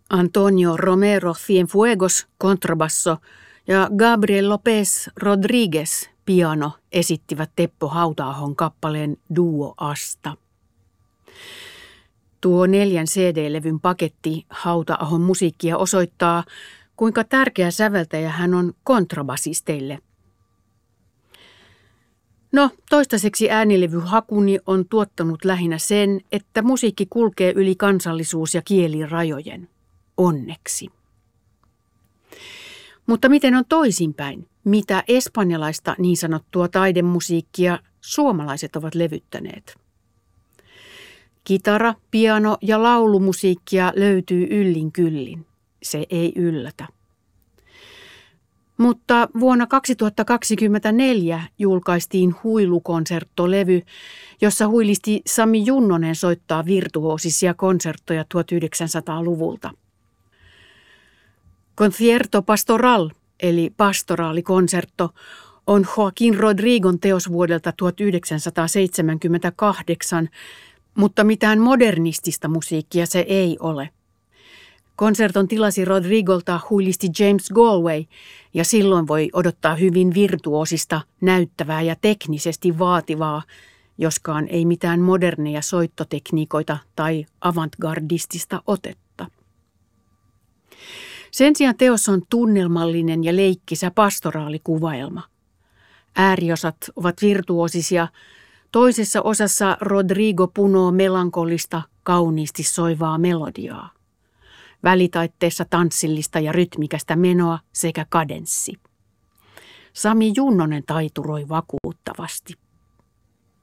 Antonio Romero Cienfuegos kontrabasso ja Gabriel López Rodríguez piano esittivät Teppo Hauta-ahon kappaleen Duo Asta. Tuo 4 CD-levyn paketti Hauta-ahon musiikkia osoittaa, kuinka tärkeä säveltäjä hän on kontrabasisteille. No, toistaiseksi äänilevyhakuni on tuottanut lähinnä sen, että musiikki kulkee yli kansallisuus- ja kielirajojen. Onneksi. Mutta miten on toisinpäin? Mitä espanjalaista niin sanottua taidemusiikkia suomalaiset ovat levyttäneet? Kitara, piano ja laulumusiikkia löytyy yllin kyllin. Se ei yllätä. Mutta vuonna 2024 julkaistiin Huilukonserttolevy, jossa huilisti Sami Junnonen soittaa virtuoosisia konserttoja 1900-luvulta. Concierto Pastoral, eli pastoraalikonsertto, on Joaquín Rodrigon teos vuodelta 1978, mutta mitään modernistista musiikkia se ei ole. Konserton tilasi Rodrigolta huilisti James Galway, ja silloin voi odottaa hyvin virtuosista, näyttävää ja teknisesti vaativaa, joskaan ei mitään moderneja soittotekniikoita tai avantgardistista otetta. Sen sijaan teos on tunnelmallinen ja leikkisä pastoraalikuvaelma. Ääriosat ovat virtuosisia, toisessa osassa Rodrigo punoo melankolista, kauniisti soivaa melodiaa. Välitaitteessa tanssillista ja rytmikästä menoa sekä kadenssi. Sami Junnonen taituroi vakuuttavasti.